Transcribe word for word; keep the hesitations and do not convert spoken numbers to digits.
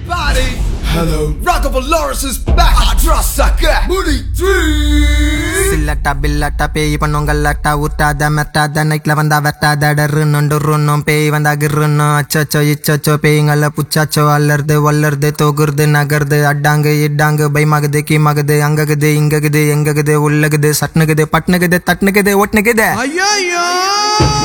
everybody. Hello. Rockabilly Lawrence is back. I trust sucker. Moody three. சில்லட்டா பில்லட்டா பேய் பண்ணுங்கல்லட்டா ஊட்டாத மெட்டாத நைட்ல வந்தா வெட்டாத டருன்னு ருன்னும் பேய் வந்தா கிருன்னும் அச்சச்சோ இச்சச்சோ பேய்ங்கள புச்சாச்சோ அல்லறது வல்லறது தொகுறது நகருது அட்டாங்கு இட்டாங்கு பயமாகுது கீமாகுது அங்ககுது இங்ககுது எங்ககுது உள்ளகுது சட்னுகுது பட்னுகுது தட்னுகுது ஒட்னுகுது ஐயோ